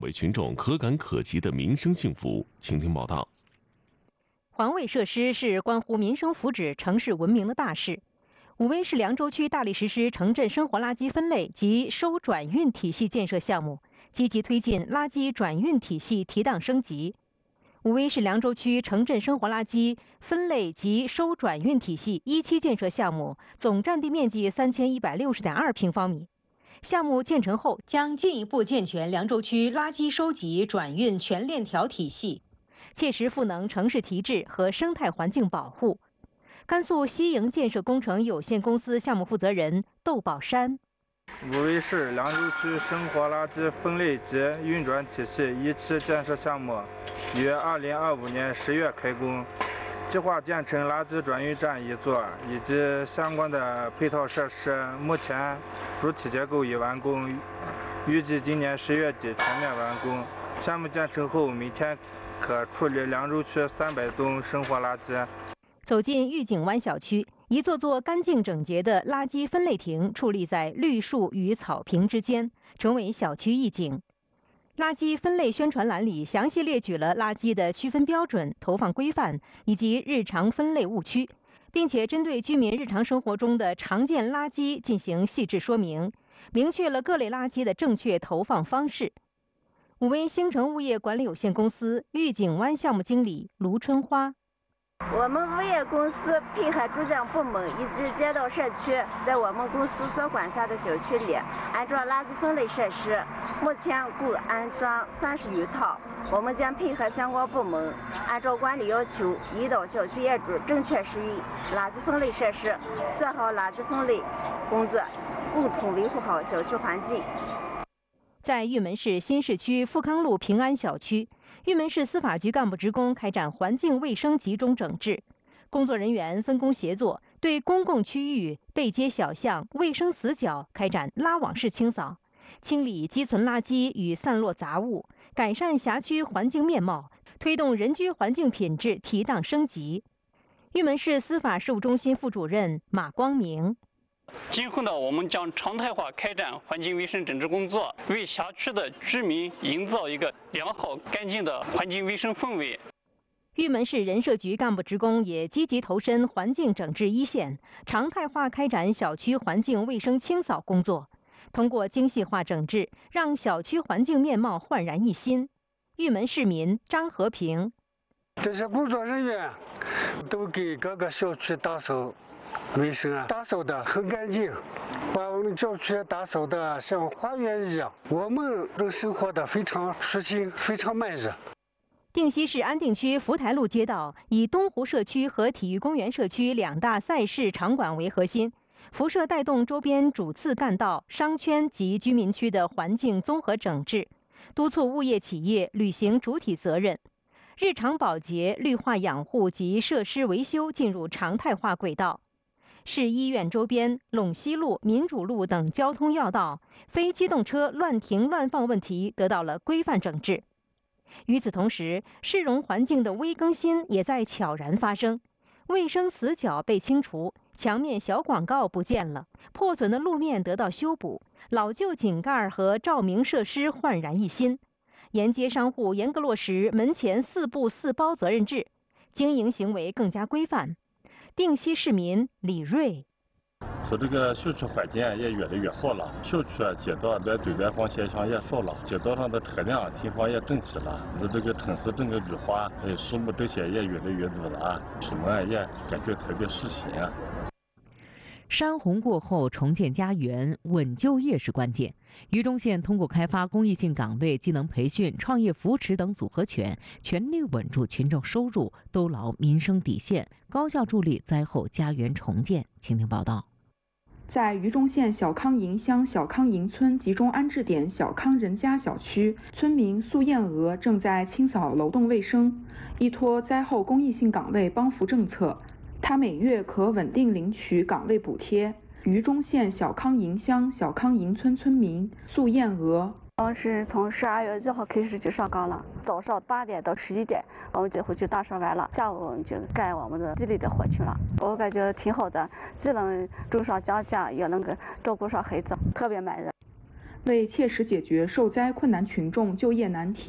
为群众可感可及的民生幸福。请听报道。 环卫设施是关乎民生福祉、城市文明的大事。武威市凉州区大力实施城镇生活垃圾分类及收转运体系建设项目，积极推进垃圾转运体系提档升级。武威市凉州区城镇生活垃圾分类及收转运体系一期建设项目总占地面积3160.2平方米。项目建成后，将进一步健全凉州区垃圾收集转运全链条体系，切实赋能城市提质和生态环境保护。甘肃西营建设工程有限公司项目负责人窦宝山： 武威市凉州区生活垃圾分类及运转体系一期建设项目于2025年10月开工，计划建成垃圾转运站一座以及相关的配套设施。目前主体结构已完工，预计今年10月底全面完工。项目建成后，每天可处理凉州区300吨生活垃圾。 走进玉井湾小区，一座座干净整洁的垃圾分类亭矗立在绿树与草坪之间，成为小区一景。垃圾分类宣传栏里详细列举了垃圾的区分标准、投放规范以及日常分类误区，并且针对居民日常生活中的常见垃圾进行细致说明，明确了各类垃圾的正确投放方式。武威星城物业管理有限公司玉井湾项目经理卢春花： 我们物业公司配合主管部门以及街道社区，在我们公司所管辖的小区里安装垃圾分类设施，目前共安装30余套。我们将配合相关部门，按照管理要求，引导小区业主正确使用垃圾分类设施，做好垃圾分类工作，共同维护好小区环境。 在玉门市新市区富康路平安小区，玉门市司法局干部职工开展环境卫生集中整治，工作人员分工协作，对公共区域、背街小巷、卫生死角开展拉网式清扫，清理积存垃圾与散落杂物，改善辖区环境面貌，推动人居环境品质提档升级。玉门市司法事务中心副主任马光明： 今后呢，我们将常态化开展环境卫生整治工作，为辖区的居民营造一个良好干净的环境卫生氛围。 玉门市人社局干部职工也积极投身环境整治一线，常态化开展小区环境卫生清扫工作，通过精细化整治，让小区环境面貌焕然一新。玉门市民张和平： 这些工作人员都给各个小区打扫卫生啊，打扫得很干净，把我们小区打扫得像花园一样，我们都生活得非常舒心，非常慢热。 定西市安定区福台路街道以东湖社区和体育公园社区2大赛事场馆为核心，辐射带动周边主次干道、商圈及居民区的环境综合整治，督促物业企业履行主体责任，日常保洁、绿化养护及设施维修进入常态化轨道。市医院周边陇西路、民主路等交通要道非机动车乱停乱放问题得到了规范整治。与此同时，市容环境的微更新也在悄然发生，卫生死角被清除，墙面小广告不见了，破损的路面得到修补，老旧井盖和照明设施焕然一新。沿街商户严格落实门前4不4包责任制，经营行为更加规范。定西市民李瑞： 说这个小区环境也越来越好了，小区街道的对外放现象也少了，街道上的车辆停放也整齐了，这个城市整个绿化，树木这些也越来越多了，市民也感觉特别舒心啊。 山洪过后重建家园，稳就业是关键。榆中县通过开发公益性岗位、技能培训、创业扶持等组合拳，全力稳住群众收入，兜牢民生底线，高效助力灾后家园重建。请听报道。 在榆中县小康营乡小康营村集中安置点小康人家小区，村民苏艳娥正在清扫楼栋卫生，依托灾后公益性岗位帮扶政策，她每月可稳定领取岗位补贴。榆中县小康营乡小康营村村民苏艳娥： 我们是从12月1号开始就上岗了，早上8点到11点，我们就回去打扫完了，下午就干我们的地里的活去了。我感觉挺好的，既能种上庄稼，也能够照顾上孩子，特别满意。 为切实解决受灾困难群众就业难题。